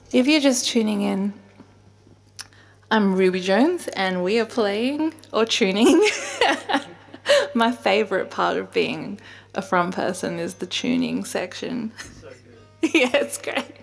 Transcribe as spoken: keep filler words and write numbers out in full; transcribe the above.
If you're just tuning in, I'm Ruby Jones and we are playing, or tuning. My favourite part of being a front person is the tuning section. So good. Yeah, it's great.